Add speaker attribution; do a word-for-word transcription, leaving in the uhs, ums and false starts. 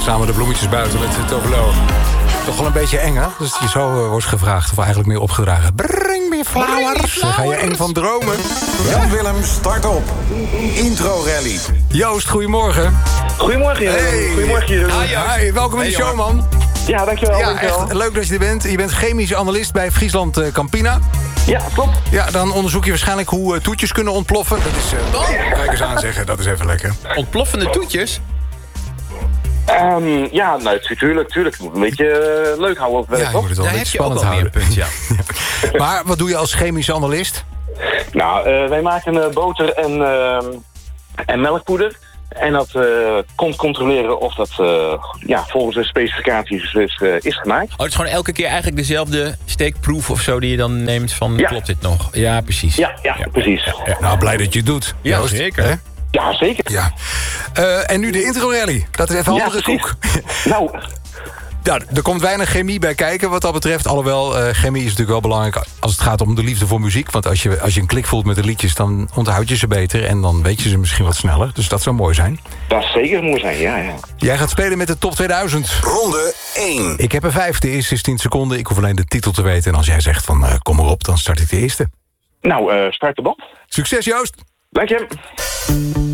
Speaker 1: Samen de bloemetjes buiten met het overloop. Toch wel een beetje eng, hè? Dus je zo uh, wordt gevraagd, of eigenlijk meer opgedragen. Bring me flowers. Daar ga je eng van dromen.
Speaker 2: Jan Willem, start op. Intro Rally.
Speaker 1: Joost, goedemorgen.
Speaker 3: Goedemorgen, Jeroen.
Speaker 1: Hey.
Speaker 3: Goedemorgen, Jeroen.
Speaker 1: Hi, hi, welkom in de show, man.
Speaker 3: Ja, dankjewel.
Speaker 1: Ja,
Speaker 3: dankjewel.
Speaker 1: echt leuk dat je er bent. Je bent chemisch analist bij Friesland uh, Campina.
Speaker 3: Ja, klopt.
Speaker 1: Ja, dan onderzoek je waarschijnlijk hoe uh, toetjes kunnen ontploffen. Dat is, uh, kijk eens aan zeggen, dat is even lekker.
Speaker 4: Ontploffende toetjes?
Speaker 3: Um, ja, nou, tuurlijk, tuurlijk. Het moet een beetje uh, leuk houden op werk,
Speaker 1: Ja, je
Speaker 3: toch?
Speaker 1: moet het wel
Speaker 4: Daar
Speaker 1: een
Speaker 4: heb
Speaker 1: beetje
Speaker 4: je ook
Speaker 1: spannend
Speaker 4: wel meer
Speaker 1: houden.
Speaker 4: een punt, ja.
Speaker 1: Maar wat doe je als chemisch analist?
Speaker 3: Nou, uh, wij maken uh, boter en, uh, en melkpoeder. En dat uh, komt controleren of dat uh, ja, volgens de specificaties is, uh, is gemaakt.
Speaker 4: Oh, het is gewoon elke keer eigenlijk dezelfde steekproef of zo die je dan neemt van,
Speaker 3: Ja.
Speaker 4: klopt dit nog? Ja, precies.
Speaker 3: Ja, ja, ja. precies.
Speaker 1: Ja, nou, blij dat je het doet.
Speaker 4: Ja,
Speaker 1: Joost.
Speaker 4: zeker.
Speaker 1: Hè?
Speaker 3: Ja, zeker.
Speaker 1: Ja. Uh, en nu de intro rally. Dat is even een
Speaker 3: Ja,
Speaker 1: andere
Speaker 3: precies.
Speaker 1: koek.
Speaker 3: Nou,
Speaker 1: Ja, er komt weinig chemie bij kijken wat dat betreft. Alhoewel, uh, chemie is natuurlijk wel belangrijk als het gaat om de liefde voor muziek. Want als je, als je een klik voelt met de liedjes, dan onthoud je ze beter. En dan weet je ze misschien wat sneller. Dus dat zou mooi zijn.
Speaker 3: dat zou zeker mooi zijn, ja, ja.
Speaker 1: Jij gaat spelen met de top tweeduizend.
Speaker 2: Ronde één.
Speaker 1: Ik heb er vijf. De eerste is tien seconden. Ik hoef alleen de titel te weten. En als jij zegt van uh, kom erop, dan start ik de eerste.
Speaker 3: Nou, uh, start de band.
Speaker 1: Succes, Joost!
Speaker 3: Dank je.